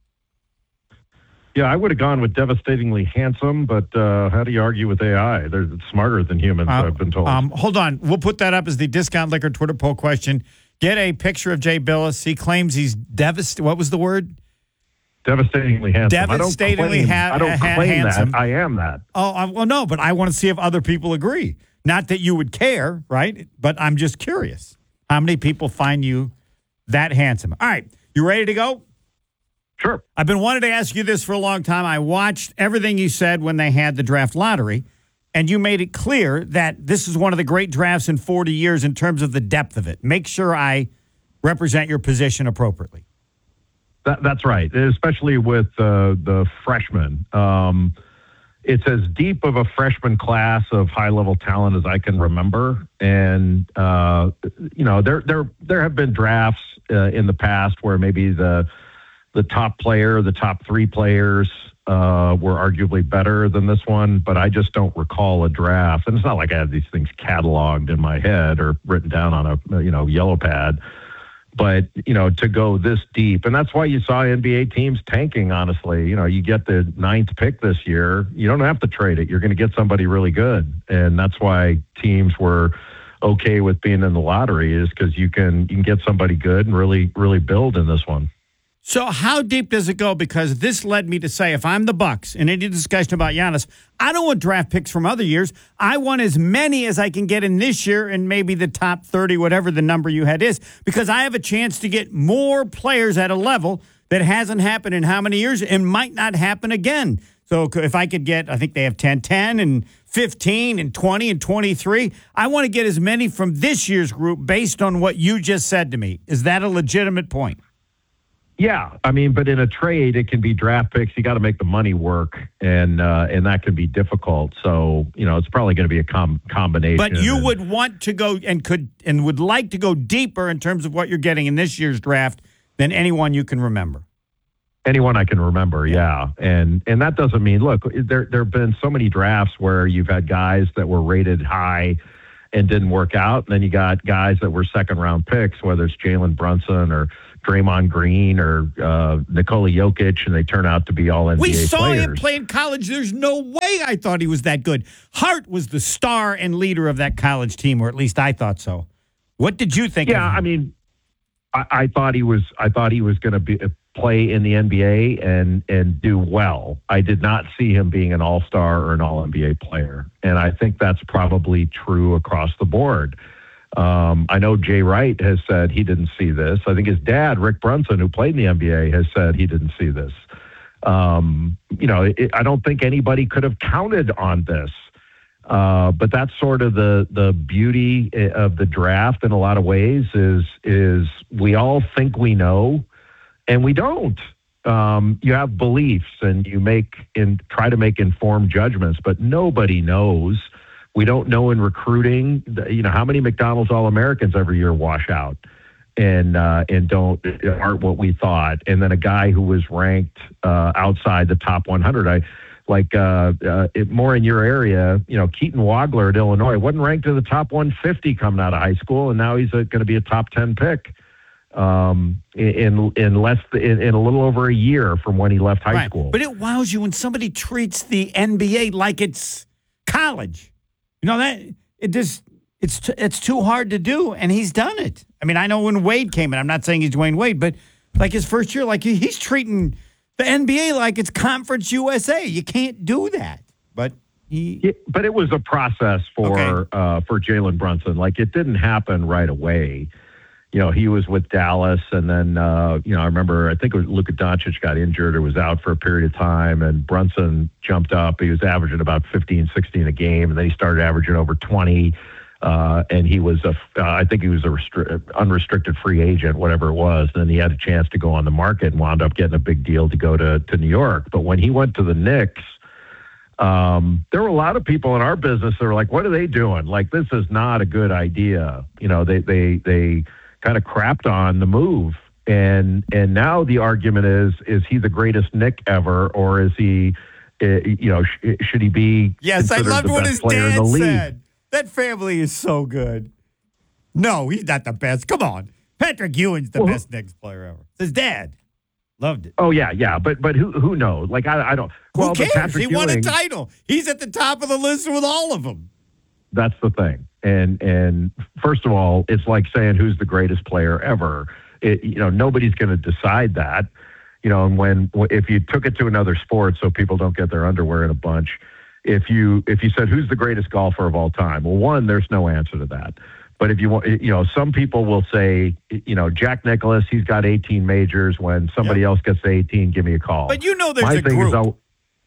Yeah, I would have gone with devastatingly handsome, but uh, how do you argue with A I? They're smarter than humans, Um, I've been told. Um, hold on. We'll put that up as the Discount Liquor Twitter poll question. Get a picture of Jay Billis. He claims he's devastated. What was the word? devastatingly handsome. Devastatingly I don't claim, ha- I don't ha- claim handsome. that. I am that. Oh, I, well, no, but I want to see if other people agree. Not that you would care, right? But I'm just curious. How many people find you that handsome? All right. You ready to go? Sure. I've been wanting to ask you this for a long time. I watched everything you said when they had the draft lottery, and you made it clear that this is one of the great drafts in forty years in terms of the depth of it. Make sure I represent your position appropriately. That, that's right, especially with uh, the freshmen. Um, it's as deep of a freshman class of high-level talent as I can remember. And, uh, you know, there there there have been drafts uh, in the past where maybe the the top player, the top three players uh, were arguably better than this one, but I just don't recall a draft. And it's not like I have these things cataloged in my head or written down on a, you know, yellow pad. But, you know, to go this deep, and that's why you saw N B A teams tanking, honestly. You know, you get the ninth pick this year, you don't have to trade it. You're going to get somebody really good. And that's why teams were okay with being in the lottery, is because you can, you can get somebody good and really, really build in this one. So how deep does it go? Because this led me to say, if I'm the Bucks in any discussion about Giannis, I don't want draft picks from other years. I want as many as I can get in this year and maybe the top thirty, whatever the number you had is, because I have a chance to get more players at a level that hasn't happened in how many years and might not happen again. So if I could get, I think they have ten, ten and fifteen and twenty and twenty-three. I want to get as many from this year's group based on what you just said to me. Is that a legitimate point? Yeah, I mean, but in a trade, it can be draft picks. You got to make the money work, and uh, and that can be difficult. So, you know, it's probably going to be a com- combination. But you and, would want to go and could and would like to go deeper in terms of what you're getting in this year's draft than anyone you can remember. Anyone I can remember, yeah. And and that doesn't mean, look, there there have been so many drafts where you've had guys that were rated high and didn't work out. And then you got guys that were second round picks, whether it's Jalen Brunson or Draymond Green or uh, Nikola Jokic, and they turn out to be all N B A We saw players. him play in college. There's no way I thought he was that good. Hart was the star and leader of that college team, or at least I thought so. What did you think Yeah, of him? I mean, I, I thought he was I thought he was going to be play in the N B A and and do well. I did not see him being an all-star or an all N B A player. And I think that's probably true across the board. Um, I know Jay Wright has said he didn't see this. I think his dad, Rick Brunson, who played in the N B A, has said he didn't see this. Um, you know, it, I don't think anybody could have counted on this. Uh, but that's sort of the the beauty of the draft in a lot of ways is is we all think we know, and we don't. Um, you have beliefs and you make and try to make informed judgments, but nobody knows. We don't know in recruiting, you know, how many McDonald's All-Americans every year wash out and uh, and don't aren't what we thought. And then a guy who was ranked uh, outside the top one hundred, I like uh, uh, it, more in your area, you know, Keaton Wagler at Illinois wasn't ranked in the top one fifty coming out of high school, and now he's going to be a top ten pick um, in in less in, in a little over a year from when he left high Right. school. But it wows you when somebody treats the N B A like it's college. You know that it just it's t- it's too hard to do, and he's done it. I mean, I know when Wade came in, I'm not saying he's Dwayne Wade, but like his first year, like he, he's treating the N B A like it's Conference U S A. You can't do that. But he, Yeah, but it was a process for Okay. uh, for Jalen Brunson. Like it didn't happen right away. You know, he was with Dallas, and then uh, you know, I remember I think it was Luka Doncic got injured or was out for a period of time, and Brunson jumped up. He was averaging about fifteen, sixteen a game, and then he started averaging over twenty. Uh, and he was a, uh, I think he was a restri- unrestricted free agent, whatever it was. And then he had a chance to go on the market and wound up getting a big deal to go to to New York. But when he went to the Knicks, um, there were a lot of people in our business that were like, "What are they doing? Like, this is not a good idea." You know, they they they kind of crapped on the move. And and now the argument is, is he the greatest Knick ever, or is he, uh, you know, sh- should he be yes, I considered loved the what best his player in dad the league? said. That family is so good. No, he's not the best. Come on. Patrick Ewing's the Well, best Knicks player ever. It's his dad. Loved it. Oh yeah, yeah, but but who who knows? Like I I don't. Who Well, but cares? Patrick He won a Ewing- title. He's at the top of the list with all of them. That's the thing. And and first of all, it's like saying who's the greatest player ever. It, you know, nobody's going to decide that. You know, and when if you took it to another sport, so people don't get their underwear in a bunch. If you if you said who's the greatest golfer of all time, well, one, there's no answer to that. But if you want, you know, some people will say, you know, Jack Nicklaus, he's got eighteen majors. When somebody else gets to eighteen, give me a call. But you know there's My a thing is, group. I'll-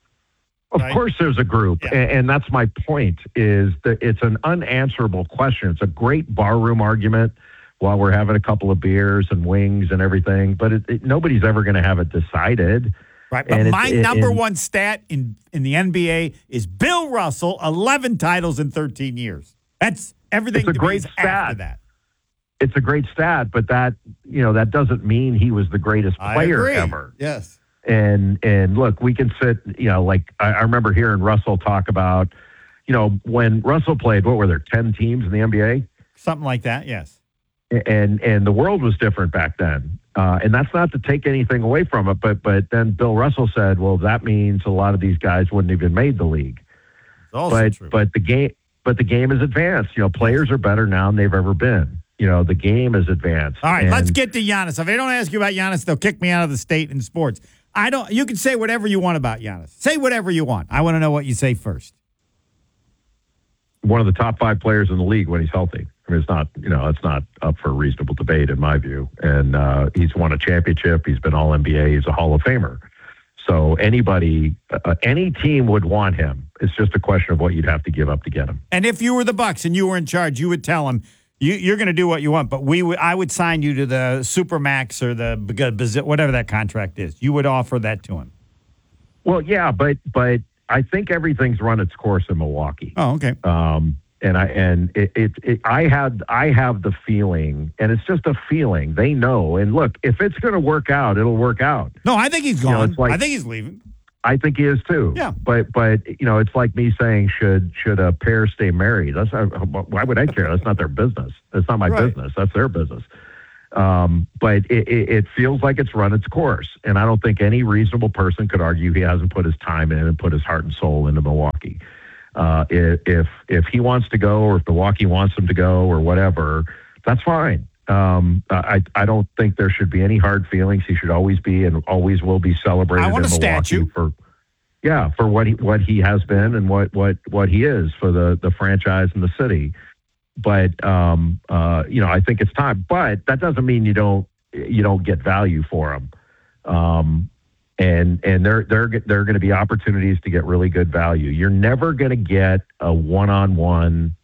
Of Right? course, there's a group, and, and that's my point. Is that it's an unanswerable question. It's a great barroom argument while we're having a couple of beers and wings and everything, but it, it, nobody's ever going to have it decided. Right, but And my it's- it- number and- one stat in, in the N B A is Bill Russell, eleven titles in thirteen years. That's everything It's a to me great is after stat. that. It's a great stat, but that you know that doesn't mean he was the greatest I player agree. ever. Yes. And and look, we can sit, you know, like I, I remember hearing Russell talk about, you know, when Russell played, what were there, ten teams in the N B A? Something like that, yes. And and the world was different back then. Uh, and that's not to take anything away from it, but but then Bill Russell said, well, that means a lot of these guys wouldn't have even made the league. It's also But true. but the game but the game is advanced. You know, players are better now than they've ever been. You know, the game is advanced. All right, And- let's get to Giannis. If I don't ask you about Giannis, they'll kick me out of the state in sports. I don't. You can say whatever you want about Giannis. Say whatever you want. I want to know what you say first. one of the top five players in the league when he's healthy. I mean, it's not, you know, it's not up for reasonable debate in my view. And uh, he's won a championship. He's been all N B A. He's a Hall of Famer. So anybody, uh, any team would want him. It's just a question of what you'd have to give up to get him. And if you were the Bucks and you were in charge, you would tell him you, you're going to do what you want, but we would, I would sign you to the Supermax or the whatever that contract is. You would offer that to him. Well, yeah, but but I think everything's run its course in Milwaukee. Oh, okay. Um, And I and it, it, it I had I have the feeling, and it's just a feeling. They know. And look, if it's going to work out, it'll work out. No, I think he's You know, gone. it's like- I think he's leaving. I think he is too. Yeah. But but you know, it's like me saying, should should a pair stay married? That's not, why would I care? That's not their business. That's not my Right. business. That's their business. Um, but it, it, it feels like it's run its course, and I don't think any reasonable person could argue he hasn't put his time in and put his heart and soul into Milwaukee. Uh, if if if he wants to go, or if Milwaukee wants him to go, or whatever, that's fine. Um, I I don't think there should be any hard feelings. He should always be and always will be celebrated I want in a Milwaukee statue. for yeah for what he what he has been and what what what he is for the the franchise and the city. But um, uh, you know, I think it's time. But that doesn't mean you don't you don't get value for him. Um, and and there there there are going to be opportunities to get really good value. You're never going to get a one-on-one